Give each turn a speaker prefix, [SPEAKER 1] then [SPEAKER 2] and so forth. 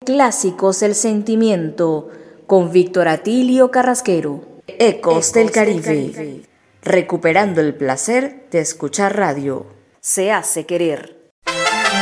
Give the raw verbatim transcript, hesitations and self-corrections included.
[SPEAKER 1] Clásicos del Sentimiento, con Víctor Atilio Carrasquero. Ecos del Caribe, recuperando el placer de escuchar radio. Se hace querer.